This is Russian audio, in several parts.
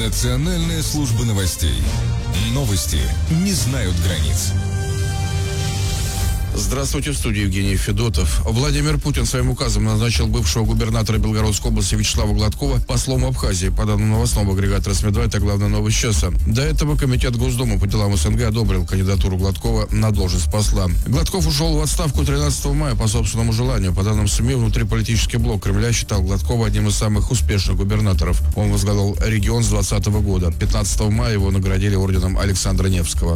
Национальная служба новостей. Новости не знают границ. Здравствуйте, в студии Евгений Федотов. Владимир Путин своим указом назначил бывшего губернатора Белгородской области Вячеслава Гладкова послом Абхазии. По данным новостного агрегатора СМИ-2, это главная новость часа. До этого Комитет Госдумы по делам СНГ одобрил кандидатуру Гладкова на должность посла. Гладков ушел в отставку 13 мая по собственному желанию. По данным СМИ, внутриполитический блок Кремля считал Гладкова одним из самых успешных губернаторов. Он возглавлял регион с 2020 года. 15 мая его наградили орденом Александра Невского.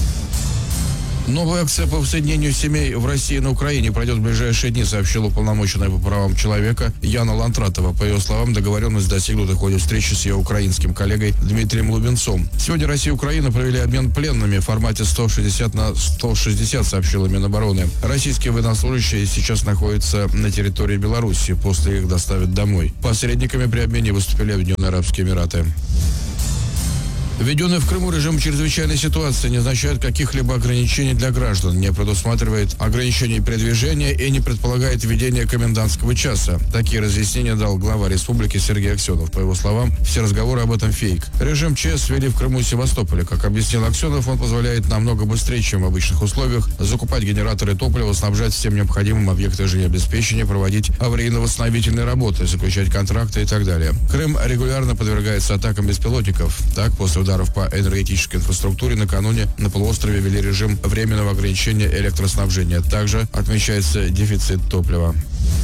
Новая акция по воссоединению семей в России и на Украине пройдет в ближайшие дни, сообщила уполномоченная по правам человека Яна Лантратова. По ее словам, договоренность достигнута в ходе встречи с ее украинским коллегой Дмитрием Лубенцом. Сегодня Россия и Украина провели обмен пленными в формате 160 на 160, сообщила Минобороны. Российские военнослужащие сейчас находятся на территории Беларуси, после их доставят домой. Посредниками при обмене выступили Объединенные Арабские Эмираты. Введенный в Крыму режим чрезвычайной ситуации не означает каких-либо ограничений для граждан, не предусматривает ограничений передвижения и не предполагает введение комендантского часа. Такие разъяснения дал глава республики Сергей Аксенов. По его словам, все разговоры об этом фейк. Режим ЧС ввели в Крыму и Севастополе. Как объяснил Аксенов, он позволяет намного быстрее, чем в обычных условиях, закупать генераторы топлива, снабжать всем необходимым объекты жизнеобеспечения, проводить аварийно-восстановительные работы, заключать контракты и так далее. Крым регулярно подвергается атакам беспилотников. Так, после ударов по энергетической инфраструктуре накануне на полуострове ввели режим временного ограничения электроснабжения. Также отмечается дефицит топлива.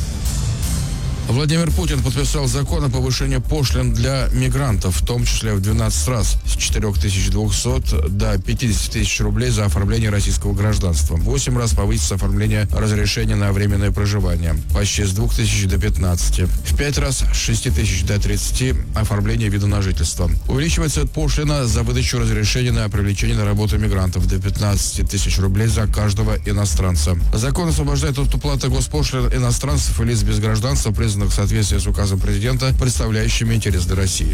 Владимир Путин подписал закон о повышении пошлин для мигрантов, в том числе в 12 раз, с 4200 до 50 тысяч рублей за оформление российского гражданства. 8 раз повысится оформление разрешения на временное проживание, почти с 2000 до 15. В 5 раз с 6000 до 30 оформление вида на жительство. Увеличивается пошлина за выдачу разрешения на привлечение на работу мигрантов до 15 тысяч рублей за каждого иностранца. Закон освобождает от уплаты госпошлин иностранцев и лиц без гражданства, признанных в соответствии с указом президента, представляющими интересы России.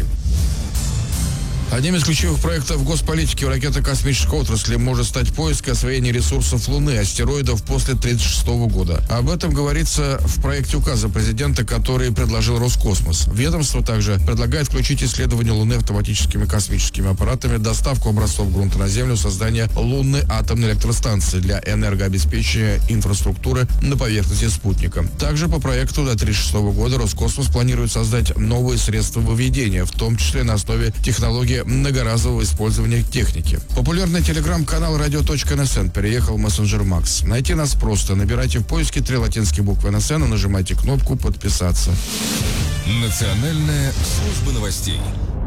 Одним из ключевых проектов госполитики в ракетно-космической отрасли может стать поиск и освоение ресурсов Луны, астероидов после 1936 года. Об этом говорится в проекте указа президента, который предложил Роскосмос. Ведомство также предлагает включить исследование Луны автоматическими космическими аппаратами, доставку образцов грунта на Землю, создание лунной атомной электростанции для энергообеспечения инфраструктуры на поверхности спутника. Также по проекту до 1936 года Роскосмос планирует создать новые средства выведения, в том числе на основе технологии многоразового использования техники. Популярный телеграм-канал radio.nsn переехал в мессенджер Макс. Найти нас просто. Набирайте в поиске 3 латинские буквы НСН и нажимайте кнопку «Подписаться». Национальная служба новостей.